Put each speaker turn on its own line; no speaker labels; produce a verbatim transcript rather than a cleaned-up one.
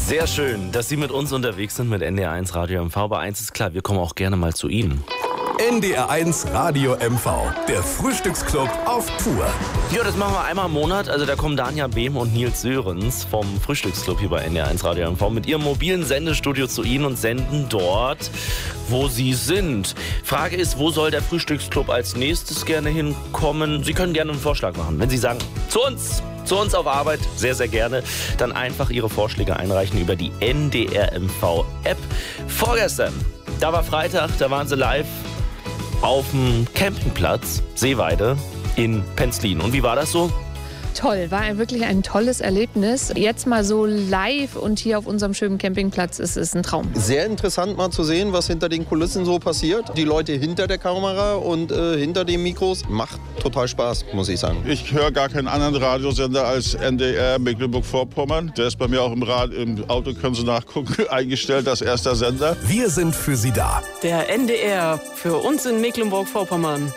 Sehr schön, dass Sie mit uns unterwegs sind mit N D R eins Radio M V. Aber eins ist klar, wir kommen auch gerne mal zu Ihnen.
N D R eins Radio M V, der Frühstücksclub auf Tour.
Ja, das machen wir einmal im Monat. Also da kommen Danja Behm und Nils Sörensen vom Frühstücksclub hier bei N D R eins Radio M V mit ihrem mobilen Sendestudio zu Ihnen und senden dort, wo Sie sind. Frage ist, wo soll der Frühstücksclub als nächstes gerne hinkommen? Sie können gerne einen Vorschlag machen. Wenn Sie sagen, zu uns, zu uns auf Arbeit, sehr, sehr gerne, dann einfach Ihre Vorschläge einreichen über die N D R M V-App. Vorgestern, da war Freitag, da waren Sie live auf dem Campingplatz Seeweide in Penzlin. Und wie war das so?
Toll, war ein, wirklich ein tolles Erlebnis. Jetzt mal so live und hier auf unserem schönen Campingplatz ist es ein Traum.
Sehr interessant mal zu sehen, was hinter den Kulissen so passiert. Die Leute hinter der Kamera und äh, hinter den Mikros. Macht total Spaß, muss ich sagen.
Ich höre gar keinen anderen Radiosender als N D R Mecklenburg-Vorpommern. Der ist bei mir auch im, Rad, im Auto, können Sie nachgucken, eingestellt als erster Sender.
Wir sind für Sie da.
Der N D R für uns in Mecklenburg-Vorpommern.